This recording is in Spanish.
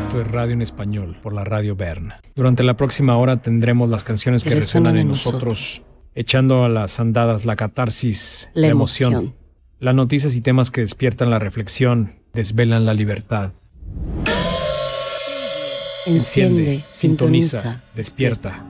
Esto es Radio en Español por la Radio Bern. Durante la próxima hora tendremos las canciones que resuenan en nosotros, echando a las andadas la catarsis, la emoción, las noticias y temas que despiertan la reflexión, desvelan la libertad. Enciende, Sintoniza, despierta.